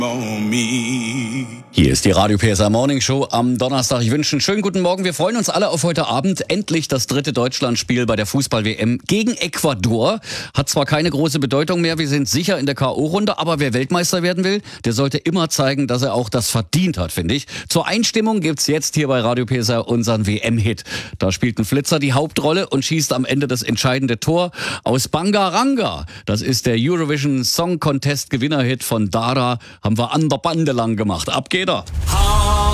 Hier ist die Radio PSR Morning Show am Donnerstag. Ich wünsche einen schönen guten Morgen. Wir freuen uns alle auf heute Abend. Endlich das dritte Deutschlandspiel bei der Fußball-WM gegen Ecuador. Hat zwar keine große Bedeutung mehr, wir sind sicher in der K.O.-Runde, aber wer Weltmeister werden will, der sollte immer zeigen, dass er auch das verdient hat, finde ich. Zur Einstimmung gibt's jetzt hier bei Radio PSR unseren WM-Hit. Da spielt ein Flitzer die Hauptrolle und schießt am Ende das entscheidende Tor aus Bangaranga. Das ist der Eurovision Song Contest Gewinnerhit von Dara. Haben wir an der Bande lang gemacht. Ab geht er.